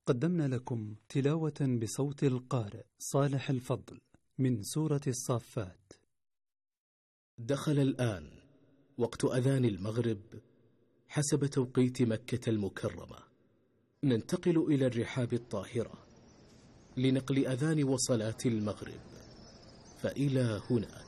قدمنا لكم تلاوة بصوت القارئ صالح الفضل من سورة الصافات. دخل الآن وقت أذان المغرب حسب توقيت مكة المكرمة. ننتقل إلى الرحاب الطاهرة لنقل أذان وصلاة المغرب، فإلى هناك.